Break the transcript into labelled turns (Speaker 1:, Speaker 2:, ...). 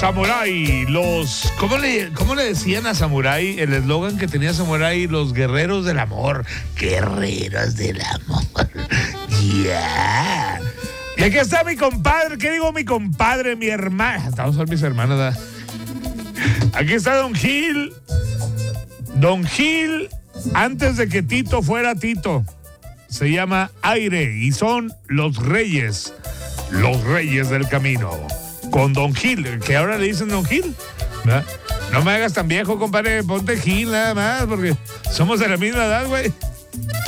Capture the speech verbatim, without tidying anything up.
Speaker 1: Samurai, los... ¿Cómo le, cómo le decían a Samurai? El eslogan que tenía Samurai, los guerreros del amor. Guerreros del amor. Ya. Yeah. Y aquí está mi compadre. ¿Qué digo mi compadre? Mi hermana. Estamos con mis hermanas, ¿verdad? Aquí está Don Gil. Don Gil, antes de que Tito fuera Tito, se llama Aire y son los reyes. Los reyes del camino. Con Don Gil, que ahora le dicen Don Gil, ¿verdad? No me hagas tan viejo, compadre, ponte Gil nada más, porque somos de la misma edad, güey.